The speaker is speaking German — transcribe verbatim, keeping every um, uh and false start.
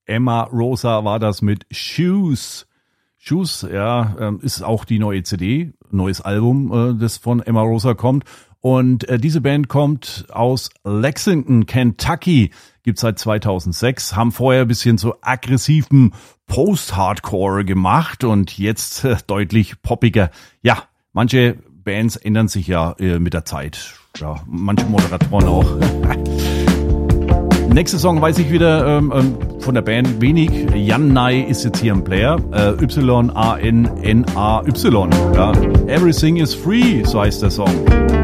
Emma Rosa war das mit Shoes. Shoes, ja, ist auch die neue C D, neues Album, das von Emma Rosa kommt. Und äh, diese Band kommt aus Lexington, Kentucky, gibt's seit zweitausendsechs, haben vorher ein bisschen so aggressiven Post-Hardcore gemacht und jetzt äh, deutlich poppiger. Ja, manche Bands ändern sich ja äh, mit der Zeit. Ja, manche Moderatoren auch. Nächster Song weiß ich wieder ähm, von der Band wenig. Jan Nai ist jetzt hier ein Player. Äh, Y A N N A Y. Ja. Everything is free, so heißt der Song.